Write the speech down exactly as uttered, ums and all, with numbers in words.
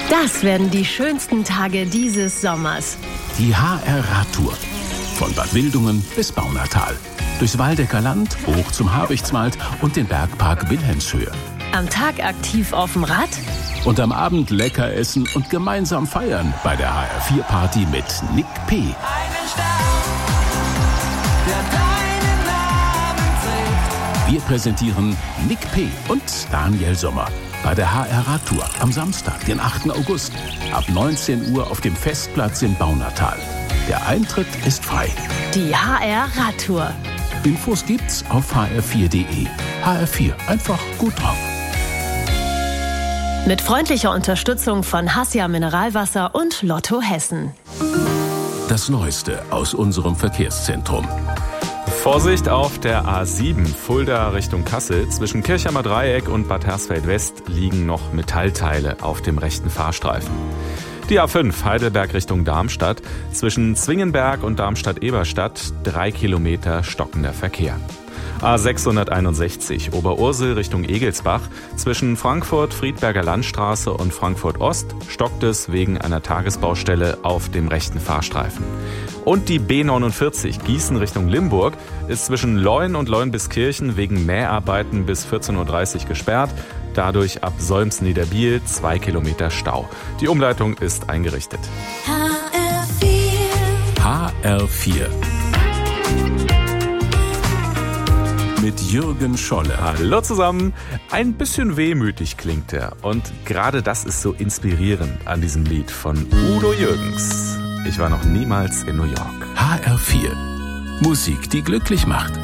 Das werden die schönsten Tage dieses Sommers. Die H R-Radtour. Von Bad Wildungen bis Baunatal. Durchs Waldecker Land, hoch zum Habichtswald und den Bergpark Wilhelmshöhe. Am Tag aktiv auf dem Rad. Und am Abend lecker essen und gemeinsam feiern bei der H R vier Party mit Nick P. Einen Stern, der deinen Namen trägt. Wir präsentieren Nick P. und Daniel Sommer bei der H R-Radtour am Samstag, den achten August, ab neunzehn Uhr auf dem Festplatz in Baunatal. Der Eintritt ist frei. Die H R-Radtour. Infos gibt's auf h r vier punkt de. H R vier, einfach gut drauf. Mit freundlicher Unterstützung von Hassia Mineralwasser und Lotto Hessen. Das Neueste aus unserem Verkehrszentrum. Vorsicht auf der A sieben, Fulda Richtung Kassel. Zwischen Kirchheimer Dreieck und Bad Hersfeld West liegen noch Metallteile auf dem rechten Fahrstreifen. Die A fünf, Heidelberg Richtung Darmstadt. Zwischen Zwingenberg und Darmstadt-Eberstadt drei Kilometer stockender Verkehr. A sechshunderteinundsechzig, Oberursel Richtung Egelsbach. Zwischen Frankfurt-Friedberger Landstraße und Frankfurt Ost stockt es wegen einer Tagesbaustelle auf dem rechten Fahrstreifen. Und die B neunundvierzig, Gießen Richtung Limburg, ist zwischen Leun und Leunbiskirchen wegen Mäharbeiten bis vierzehn Uhr dreißig gesperrt. Dadurch ab Solms-Niederbiel zwei Kilometer Stau. Die Umleitung ist eingerichtet. H R vier. H R vier. Mit Jürgen Scholle. Hallo zusammen. Ein bisschen wehmütig klingt er. Und gerade das ist so inspirierend an diesem Lied von Udo Jürgens. Ich war noch niemals in New York. H R vier. Musik, die glücklich macht.